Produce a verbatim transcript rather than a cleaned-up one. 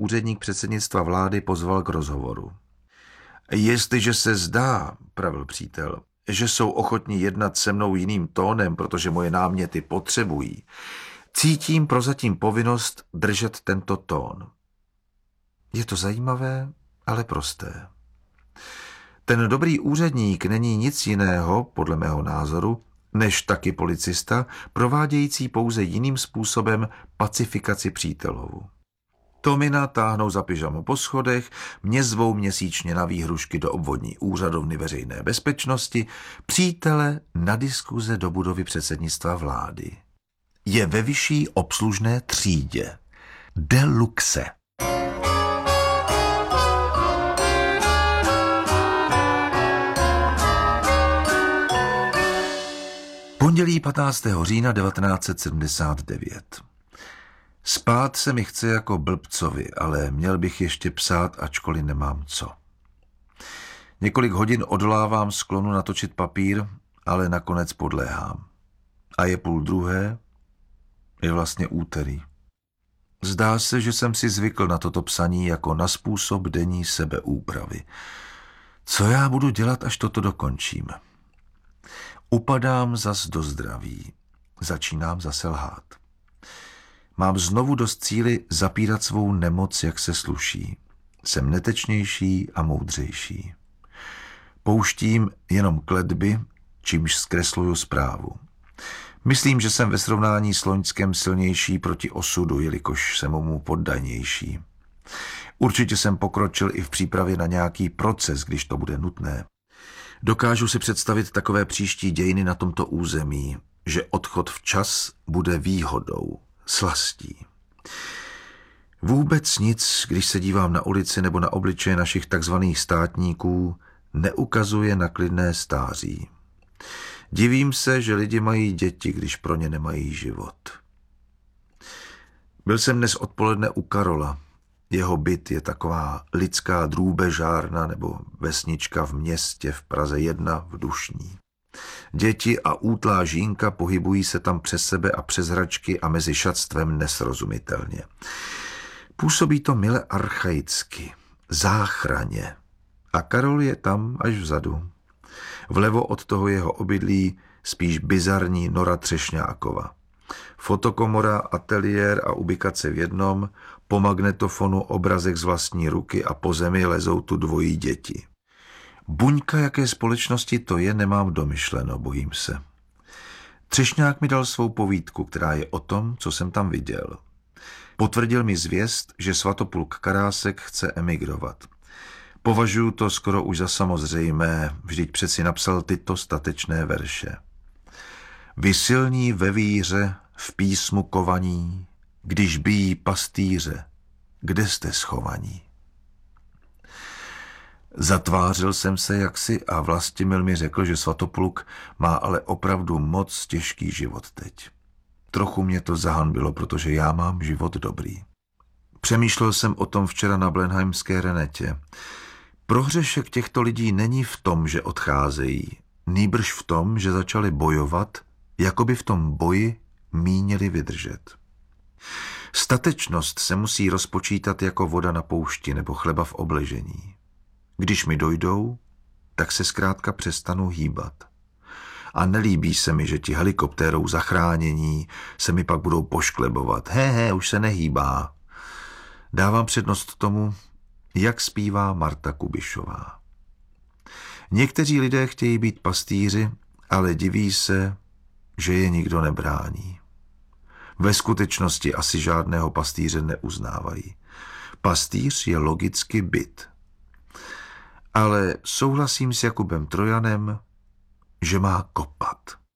úředník předsednictva vlády pozval k rozhovoru. Jestliže se zdá, pravil přítel, že jsou ochotní jednat se mnou jiným tónem, protože moje náměty potřebují, cítím prozatím povinnost držet tento tón. Je to zajímavé, ale prosté. Ten dobrý úředník není nic jiného, podle mého názoru, než taky policista, provádějící pouze jiným způsobem pacifikaci přítelovu. Tomina táhnou za pyžamo po schodech, mě zvou měsíčně na výhrušky do obvodní úřadovny veřejné bezpečnosti, přítele na diskuze do budovy předsednictva vlády. Je ve vyšší obslužné třídě. Deluxe. Pondělí patnáctého října devatenáct set sedmdesát devět. Spát se mi chce jako blbcovi, ale měl bych ještě psát, ačkoliv nemám co. Několik hodin odolávám sklonu natočit papír, ale nakonec podléhám. A je půl druhé, je vlastně úterý. Zdá se, že jsem si zvykl na toto psaní jako na způsob denní sebeúpravy. Co já budu dělat, až toto dokončím? Upadám zas do zdraví. Začínám zase lhát. Mám znovu dost síly zapírat svou nemoc, jak se sluší. Jsem netečnější a moudřejší. Pouštím jenom kletby, čímž zkresluju zprávu. Myslím, že jsem ve srovnání s loňskem silnější proti osudu, jelikož jsem mu poddanější. Určitě jsem pokročil i v přípravě na nějaký proces, když to bude nutné. Dokážu si představit takové příští dějiny na tomto území, že odchod včas bude výhodou, slastí. Vůbec nic, když se dívám na ulici nebo na obličeje našich takzvaných státníků, neukazuje na klidné stáří. Divím se, že lidi mají děti, když pro ně nemají život. Byl jsem dnes odpoledne u Karola. Jeho byt je taková lidská drůbežárna nebo vesnička v městě v Praze jedna v Dušní. Děti a útlá žínka pohybují se tam přes sebe a přes hračky a mezi šatstvem nesrozumitelně. Působí to mile archaicky, záchraně. A Karol je tam až vzadu. Vlevo od toho jeho obydlí spíš bizarní Nora Třešňákova. Fotokomora, ateliér a ubikace v jednom, po magnetofonu obrazek z vlastní ruky a po zemi lezou tu dvojí děti. Buňka, jaké společnosti to je, nemám domyšleno, bojím se. Třešňák mi dal svou povídku, která je o tom, co jsem tam viděl. Potvrdil mi zvěst, že Svatopluk Karásek chce emigrovat. Považuji to skoro už za samozřejmé, vždyť přeci napsal tyto statečné verše. Vy silní ve víře, v písmu kovaní, když bijí pastýře, kde jste schovaní? Zatvářil jsem se jaksi a Vlastimil mi řekl, že Svatopluk má ale opravdu moc těžký život teď. Trochu mě to zahanbilo, protože já mám život dobrý. Přemýšlel jsem o tom včera na Blenheimské Renetě. Prohřešek těchto lidí není v tom, že odcházejí, nýbrž v tom, že začali bojovat, jako by v tom boji míněli vydržet. Statečnost se musí rozpočítat jako voda na poušti nebo chleba v obležení. Když mi dojdou, tak se zkrátka přestanu hýbat. A nelíbí se mi, že ti helikoptérou zachránění se mi pak budou pošklebovat. He, he, už se nehýbá. Dávám přednost tomu, jak zpívá Marta Kubišová. Někteří lidé chtějí být pastýři, ale diví se, že je nikdo nebrání. Ve skutečnosti asi žádného pastýře neuznávají. Pastýř je logicky byt. Ale souhlasím s Jakubem Trojanem, že má kopat.